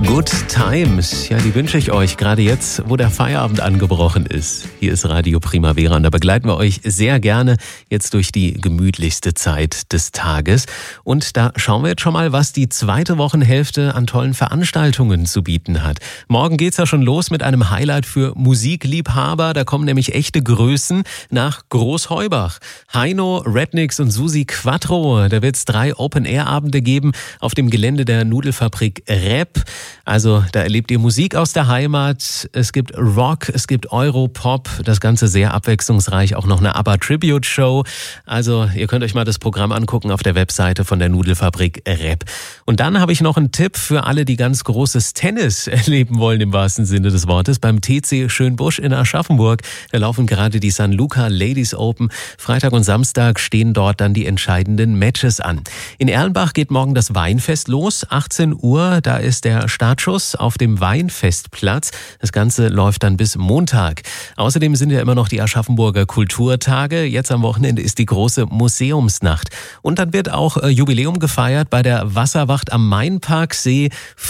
Good Times, ja, die wünsche ich euch gerade jetzt, wo der Feierabend angebrochen ist. Hier ist Radio Primavera und da begleiten wir euch sehr gerne jetzt durch die gemütlichste Zeit des Tages. Und da schauen wir jetzt schon mal, was die zweite Wochenhälfte an tollen Veranstaltungen zu bieten hat. Morgen geht's ja schon los mit einem Highlight für Musikliebhaber. Da kommen nämlich echte Größen nach Großheubach. Heino, Rednix und Susi Quattro. Da wird's 3 Open-Air-Abende geben auf dem Gelände der Nudelfabrik Rep. Also da erlebt ihr Musik aus der Heimat, es gibt Rock, es gibt Europop, das Ganze sehr abwechslungsreich, auch noch eine ABBA-Tribute-Show. Also ihr könnt euch mal das Programm angucken auf der Webseite von der Nudelfabrik Rep. Und dann habe ich noch einen Tipp für alle, die ganz großes Tennis erleben wollen, im wahrsten Sinne des Wortes. Beim TC Schönbusch in Aschaffenburg, da laufen gerade die San Luca Ladies Open. Freitag und Samstag stehen dort dann die entscheidenden Matches an. In Erlenbach geht morgen das Weinfest los, 18 Uhr, da ist der Startschuss auf dem Weinfestplatz. Das Ganze läuft dann bis Montag. Außerdem sind ja immer noch die Aschaffenburger Kulturtage. Jetzt am Wochenende ist die große Museumsnacht. Und dann wird auch Jubiläum gefeiert bei der Wasserwacht am Mainparksee.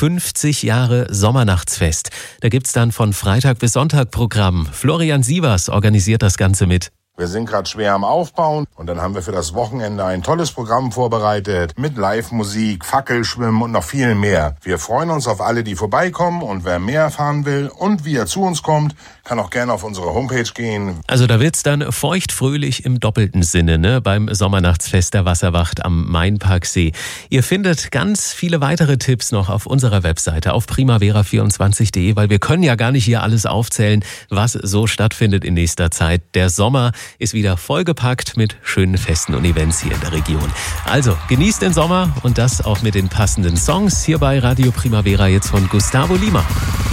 50 Jahre Sommernachtsfest. Da gibt's dann von Freitag bis Sonntag Programm. Florian Sievers organisiert das Ganze mit. Wir sind gerade schwer am Aufbauen und dann haben wir für das Wochenende ein tolles Programm vorbereitet mit Live-Musik, Fackelschwimmen und noch viel mehr. Wir freuen uns auf alle, die vorbeikommen, und wer mehr erfahren will und wie er zu uns kommt, kann auch gerne auf unsere Homepage gehen. Also da wird's dann feuchtfröhlich im doppelten Sinne, ne, beim Sommernachtsfest der Wasserwacht am Mainparksee. Ihr findet ganz viele weitere Tipps noch auf unserer Webseite auf primavera24.de, weil wir können ja gar nicht hier alles aufzählen, was so stattfindet in nächster Zeit. Der Sommer ist wieder vollgepackt mit schönen Festen und Events hier in der Region. Also genießt den Sommer und das auch mit den passenden Songs hier bei Radio Primavera jetzt von Gustavo Lima.